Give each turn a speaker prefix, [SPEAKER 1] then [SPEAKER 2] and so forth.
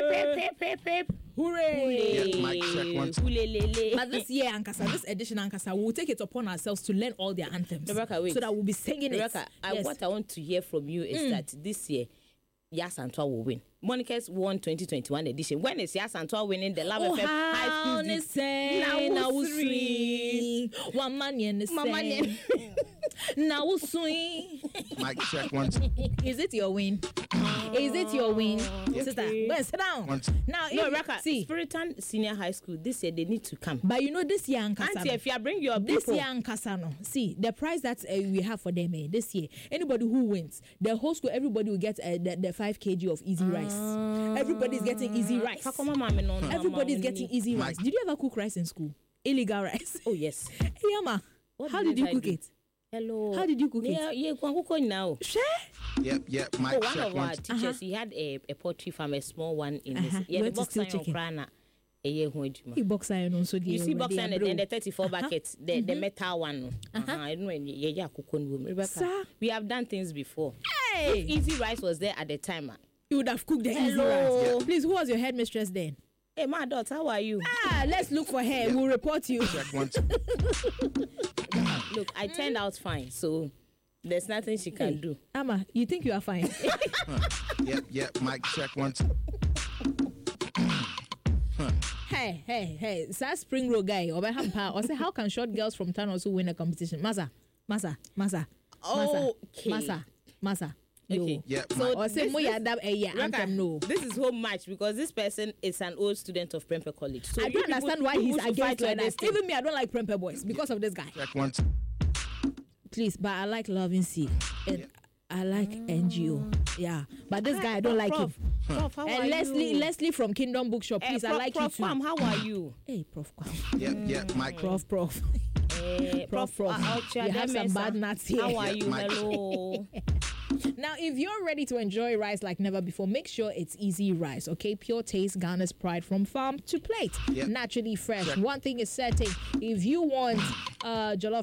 [SPEAKER 1] Hooray!
[SPEAKER 2] Yeah, mic check one.
[SPEAKER 1] But this year, Ankasa, this edition, Ankasa, we'll take it upon ourselves to learn all their anthems.
[SPEAKER 3] Rebecca, wait.
[SPEAKER 1] So that we'll be singing
[SPEAKER 3] Rebecca,
[SPEAKER 1] it.
[SPEAKER 3] What I want to hear from you is that this year, Yasantua will win. Monica's won 2021 edition. When is Yasantua winning the Love FM High School?
[SPEAKER 1] Now three. One man in the same. Now swing.
[SPEAKER 2] Mic check one.
[SPEAKER 1] Is it your win? Is it your win?
[SPEAKER 2] Yes.
[SPEAKER 1] Sister, go and sit down. Now,
[SPEAKER 3] No, Rebecca, Spiritan Senior High School, this year they need to come.
[SPEAKER 1] But you know this year, Ankasa.
[SPEAKER 3] Auntie, if you bring your
[SPEAKER 1] this
[SPEAKER 3] people.
[SPEAKER 1] year, Ankasa, no. See, the prize that we have for them this year, anybody who wins, the whole school, everybody will get the 5 kg of easy rice. Everybody's getting easy rice. Everybody's getting easy rice. Did you ever cook rice in school? Illegal rice.
[SPEAKER 3] Oh, yes.
[SPEAKER 1] Yama, how did you cook it?
[SPEAKER 3] Hello.
[SPEAKER 1] How did you cook it?
[SPEAKER 3] Yeah, cook now.
[SPEAKER 1] Share.
[SPEAKER 2] Yep. Mic
[SPEAKER 3] One
[SPEAKER 2] check
[SPEAKER 3] of
[SPEAKER 2] one.
[SPEAKER 3] our teachers, he had a poultry farm, a small one in this.
[SPEAKER 1] You
[SPEAKER 3] Yeah,
[SPEAKER 1] went
[SPEAKER 3] the
[SPEAKER 1] to
[SPEAKER 3] box
[SPEAKER 1] steal
[SPEAKER 3] on
[SPEAKER 1] chicken.
[SPEAKER 3] Krana. You
[SPEAKER 1] Box iron also.
[SPEAKER 3] see box iron and the 34 buckets, the metal one. I don't know. Yeah, Rebecca, we have done things before.
[SPEAKER 1] Hey,
[SPEAKER 3] If Easy Rice was there at the time.
[SPEAKER 1] you would have cooked the easy
[SPEAKER 3] Hello.
[SPEAKER 1] rice. Please, who was your headmistress then?
[SPEAKER 3] Hey, my daughter, how are you?
[SPEAKER 1] Let's look for her. We'll report you.
[SPEAKER 2] Check one.
[SPEAKER 3] Look, I turned out fine, so there's nothing she can do.
[SPEAKER 1] Ama, you think you are fine?
[SPEAKER 2] Yep. Mic check one.
[SPEAKER 1] Hey, that spring roll guy, or say, how can short girls from town also win a competition? Masa.
[SPEAKER 3] Okay.
[SPEAKER 2] Yep.
[SPEAKER 3] So
[SPEAKER 1] Or say,
[SPEAKER 3] Rebecca,
[SPEAKER 1] anthem no.
[SPEAKER 3] this is home match because this person is an old student of Prempeh College. So
[SPEAKER 1] I
[SPEAKER 3] you
[SPEAKER 1] don't
[SPEAKER 3] people-
[SPEAKER 1] understand why
[SPEAKER 3] you
[SPEAKER 1] he's
[SPEAKER 3] people should
[SPEAKER 1] against
[SPEAKER 3] fight
[SPEAKER 1] like
[SPEAKER 3] this
[SPEAKER 1] that.
[SPEAKER 3] thing.
[SPEAKER 1] Even me, I don't like Prempeh boys because of this guy.
[SPEAKER 2] Check one.
[SPEAKER 1] Please, but I like Loving C. And I like NGO. Yeah. But this guy, I don't like him.
[SPEAKER 3] Prof, how are
[SPEAKER 1] And
[SPEAKER 3] you?
[SPEAKER 1] Leslie from Kingdom Bookshop, please, I like
[SPEAKER 3] Prof
[SPEAKER 1] you too.
[SPEAKER 3] Kwam, how are you?
[SPEAKER 1] Hey, Prof Kwam.
[SPEAKER 2] Yep. Mic.
[SPEAKER 1] Prof.
[SPEAKER 3] Prof,
[SPEAKER 1] You have some bad nuts here.
[SPEAKER 3] How are you?
[SPEAKER 2] Mike.
[SPEAKER 3] Hello.
[SPEAKER 1] Now, if you're ready to enjoy rice like never before, make sure it's easy rice, okay? Pure taste, Ghana's pride from farm to plate.
[SPEAKER 2] Yep.
[SPEAKER 1] Naturally fresh.
[SPEAKER 2] Check.
[SPEAKER 1] One thing is certain. If you want jollof